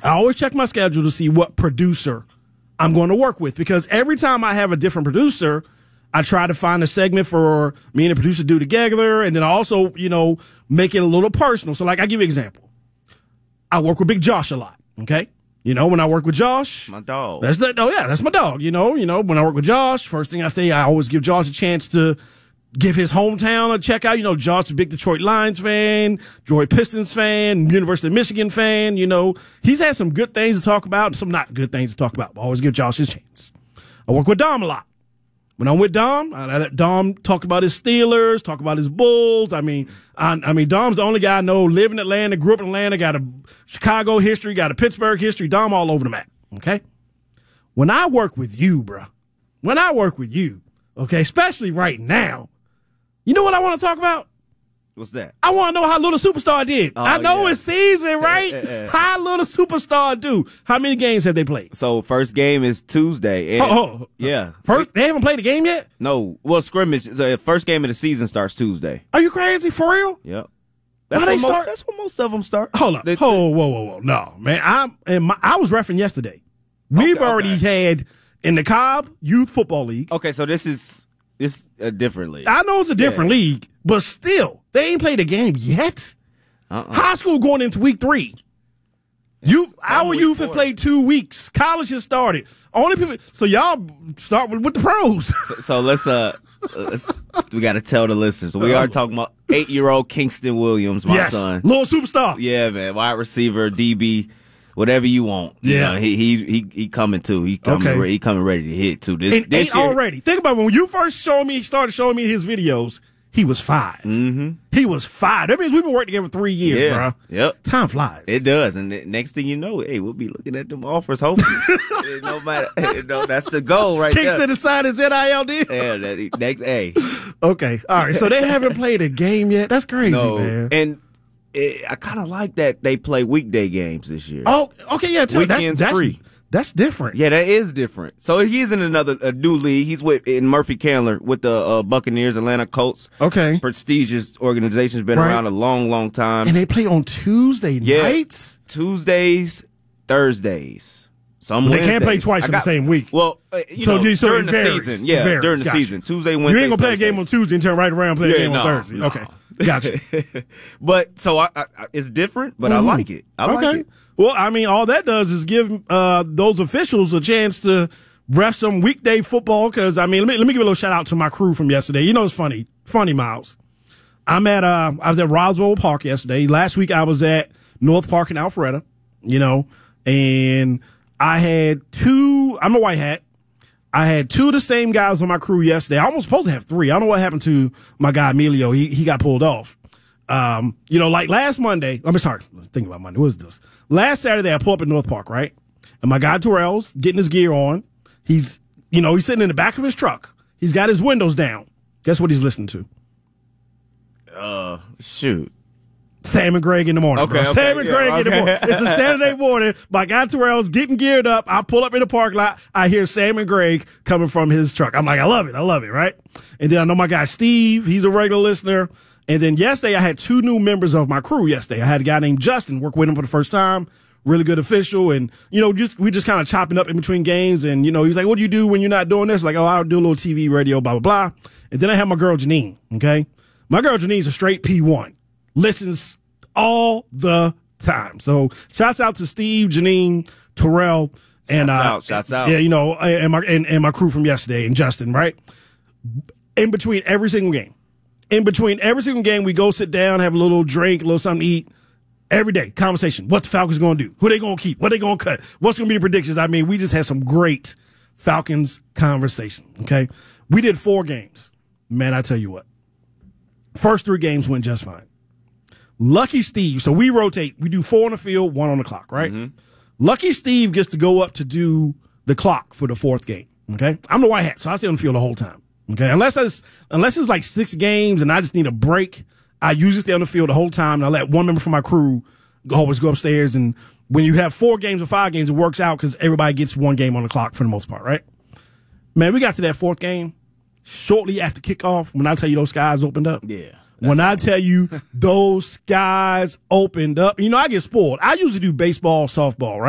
I always check my schedule to see what producer I'm going to work with, because every time I have a different producer, I try to find a segment for me and the producer to do together, and then also, make it a little personal. So, like, I give you an example. I work with Big Josh a lot, okay? When I work with Josh. My dog. That's my dog. When I work with Josh, first thing I say, I always give Josh a chance to give his hometown a check out. Josh is a big Detroit Lions fan, Detroit Pistons fan, University of Michigan fan. He's had some good things to talk about and some not good things to talk about. I always give Josh his chance. I work with Dom a lot. When I'm with Dom, I let Dom talk about his Steelers, talk about his Bulls. I mean, Dom's the only guy I know, live in Atlanta, grew up in Atlanta, got a Chicago history, got a Pittsburgh history. Dom all over the map, okay? When I work with you, okay, especially right now, you know what I want to talk about? What's that? I want to know how Little Superstar did. Oh, I know it's season, right? How Little Superstar do? How many games have they played? So first game is Tuesday. And yeah. First, they haven't played a game yet? No. Well, scrimmage. The first game of the season starts Tuesday. Are you crazy? For real? Yep. That's when most of them start. Hold up. Whoa. No, man. I was reffing yesterday. We've already had in the Cobb Youth Football League. Okay, so this is a different league. I know it's a different league, but still, they ain't played a game yet. High school going into week 3. Our youth have played 2 weeks. College has started. Only people. So y'all start with the pros. So let's we got to tell the listeners. We are talking about 8-year-old Kingston Williams, my son, Little Superstar. Yeah, man, wide receiver, DB. Whatever you want. He coming too. He coming ready to hit too. This year, already. Think about when you first started showing me his videos, he was 5. Mm-hmm. He was 5. That means we've been working together for 3 years, bro. Yep. Time flies. It does. And the next thing you know, we'll be looking at them offers, hopefully. No matter, that's the goal right there. Kingston decided his NIL deal. Yeah, next, Okay. All right. So they haven't played a game yet. That's crazy, man. And I kind of like that they play weekday games this year. Oh, okay, yeah. Weekends free. That's different. Yeah, that is different. So he's in a new league. He's in Murphy Candler with the Buccaneers, Atlanta Colts. Okay. Prestigious organization's been around a long, long time. And they play on Tuesday nights? Tuesdays, Thursdays. Some Wednesdays. They can't play twice in the same week. Well, during the season. Yeah, during the season. Tuesday, Wednesday, you ain't going to play a game on Tuesday and turn right around and play a game on Thursday. No. Okay. Gotcha. But so it's different, but I like it. I like it. Well, I mean, all that does is give those officials a chance to ref some weekday football. Because I mean, let me give a little shout out to my crew from yesterday. It's funny, Miles. I was at Roswell Park yesterday. Last week I was at North Park in Alpharetta. And I had 2. I'm a white hat. I had 2 of the same guys on my crew yesterday. I was supposed to have 3. I don't know what happened to my guy Emilio. He got pulled off. Like last Monday. Think about Monday. What was this? Last Saturday, I pull up at North Park, right? And my guy Terrell's getting his gear on. He's sitting in the back of his truck. He's got his windows down. Guess what he's listening to? Shoot. Sam and Greg in the morning. Okay, Sam and Greg in the morning. It's a Saturday morning. My guy Terrell's getting geared up. I pull up in the parking lot. I hear Sam and Greg coming from his truck. I'm like, I love it, right? And then I know my guy Steve. He's a regular listener. And then yesterday, I had 2 new members of my crew yesterday. I had a guy named Justin, work with him for the first time, really good official. And, we just kind of chopping up in between games. And, he's like, what do you do when you're not doing this? Like, I'll do a little TV, radio, blah, blah, blah. And then I have my girl Janine, okay? My girl Janine's a straight P1. Listens all the time. So shouts out to Steve, Janine, Terrell, and shouts out. Yeah, and my crew from yesterday and Justin, right? In between every single game. We go sit down, have a little drink, a little something to eat. Every day, conversation. What the Falcons going to do? Who they going to keep? What they going to cut? What's going to be the predictions? I mean, we just had some great Falcons conversation, okay? We did 4 games. Man, I tell you what. First 3 games went just fine. Lucky Steve, so we rotate. We do 4 on the field, 1 on the clock, right? Mm-hmm. Lucky Steve gets to go up to do the clock for the 4th game, okay? I'm the white hat, so I stay on the field the whole time, okay? Unless it's like 6 games and I just need a break, I usually stay on the field the whole time, and I let one member from my crew always go upstairs. And when you have 4 games or 5 games, it works out because everybody gets 1 game on the clock for the most part, right? Man, we got to that 4th game. Shortly after kickoff, when I tell you those skies opened up. Yeah. When I tell you those skies opened up, I get spoiled. I usually do baseball, softball, right?